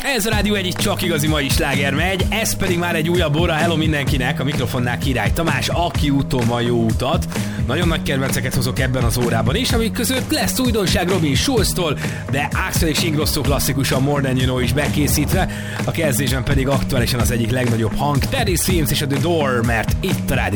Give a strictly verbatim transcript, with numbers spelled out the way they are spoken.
Ez a Rádió egy csak igazi mai sláger megy, ez pedig már egy újabb óra. Hello mindenkinek, a mikrofonnál Király Tamás, aki úton van, jó utat. Nagyon nagy kedvenceket hozok ebben az órában is, amik között lesz újdonság Robin Schulztól, de Axel és Ingrosso klasszikusan More Than You Know is bekészítve, a kezdésben pedig aktuálisan az egyik legnagyobb hang, Teddy Swims és a The Door, mert itt a Rádió